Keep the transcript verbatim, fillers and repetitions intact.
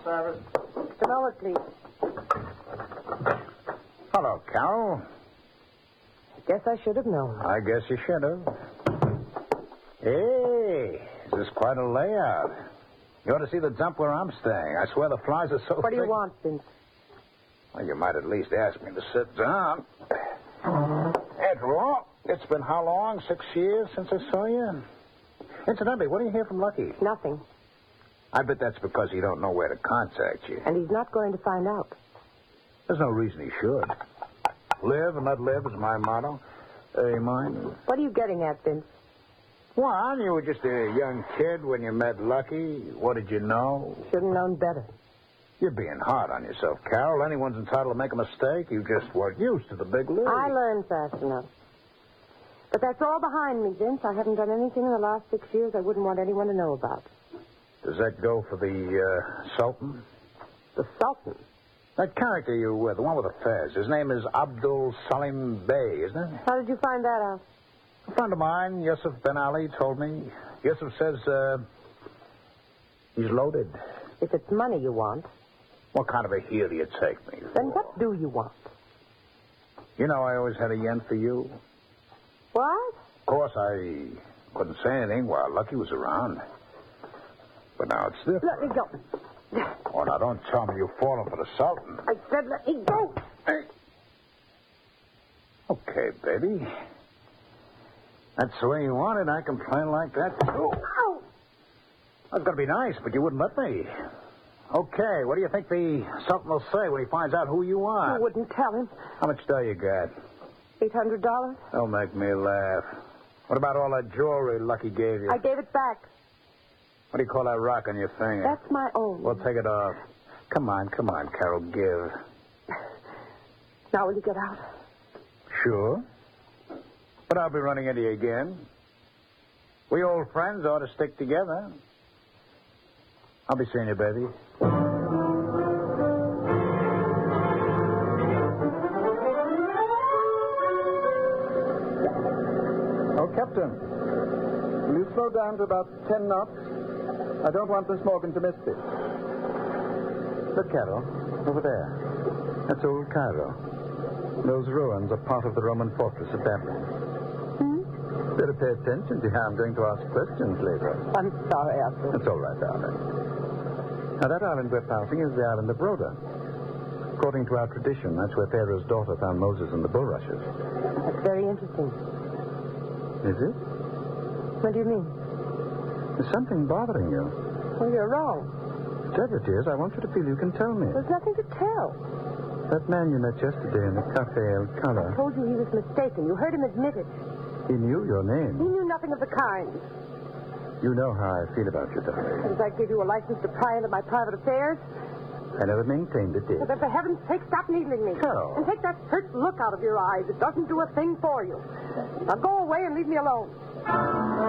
Room service. Just a moment, please. Hello, Carol. I guess I should have known. I guess you should have. Hey, this is quite a layout. You ought to see the dump where I'm staying. I swear the flies are so What do thick. you want, Vince? Well, you might at least ask me to sit down. After all, it's been how long? Six years since I saw you? Incidentally, what do you hear from Lucky? Nothing. I bet that's because he don't know where to contact you. And he's not going to find out. There's no reason he should. Live and let live is my motto. Hey, mine. What are you getting at, Vince? Well, you were just a young kid when you met Lucky. What did you know? Should have known better. You're being hard on yourself, Carol. Anyone's entitled to make a mistake. You just weren't used to the big league. I learned fast enough. But that's all behind me, Vince. I haven't done anything in the last six years I wouldn't want anyone to know about. Does that go for the uh, Sultan? The Sultan? That character you were with, the one with the fez. His name is Abdul Salim Bey, isn't it? How did you find that out? A friend of mine, Yusuf Ben Ali, told me. Yusuf says uh, he's loaded. If it's money you want, What kind of a heel do you take me for? then what do you want? You know I always had a yen for you. What? Of course, I couldn't say anything while Lucky was around. But now it's different. Let me go. Oh, now don't tell me you've fallen for the Sultan. I said let me go. Hey. Okay, baby. That's the way you want it. I can play like that, too. Ow! I was going to be nice, but you wouldn't let me. Okay, what do you think the Sultan will say when he finds out who you are? You wouldn't tell him. How much dough you got? Eight hundred dollars? Don't make me laugh. What about all that jewelry Lucky gave you? I gave it back. What do you call that rock on your finger? That's my own. Well, take it off. Come on, come on, Carol, give. Now will you get out? Sure. But I'll be running into you again. We old friends ought to stick together. I'll be seeing you, baby. Oh, Captain, will you slow down to about ten knots? I don't want Miss Morgan to miss this. Look, Carol, over there. That's old Cairo. Those ruins are part of the Roman fortress of Babylon. Hmm? Better pay attention to how I'm going to ask questions later. I'm sorry, Arthur. That's all right, darling. Now, that island we're passing is the island of Rhoda. According to our tradition, that's where Pharaoh's daughter found Moses and the bulrushes. That's very interesting. Is it? What do you mean? There's something bothering you. Well, you're wrong. Whatever it is, I want you to feel you can tell me. There's nothing to tell. That man you met yesterday in the Cafe El I Cala, told you he was mistaken. You heard him admit it. he knew your He name. knew nothing of the kind. You know how I feel about you, darling. Does that give you a license to pry into my private affairs? I never maintained it did. But for heaven's sake, stop needling me. Carol. And take that hurt look out of your eyes. It doesn't do a thing for you. Now go away and leave me alone.